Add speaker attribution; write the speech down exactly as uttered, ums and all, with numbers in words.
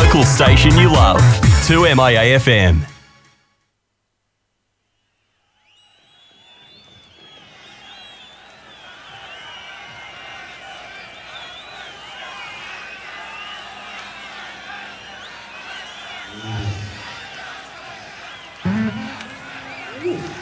Speaker 1: local station you love. two M I A F M.
Speaker 2: Ooh.